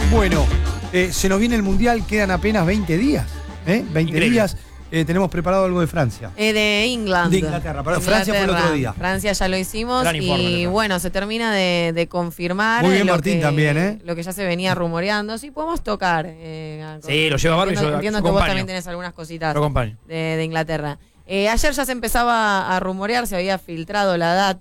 Bueno, se nos viene el Mundial, quedan apenas 20 días. 20 Increíble. días. Tenemos preparado algo de Francia. De England. De Inglaterra, perdón, Francia fue el otro día. Francia ya lo hicimos Gran informe, y Francia. bueno, se termina de confirmar. Muy bien, lo Martín, que, también, lo que ya se venía rumoreando. Sí, podemos tocar. Sí, lo lleva Barbie, yo Entiendo que vos acompaño. también tenés algunas cositas Lo acompaño. de Inglaterra. Ayer ya se empezaba a rumorear, se había filtrado la data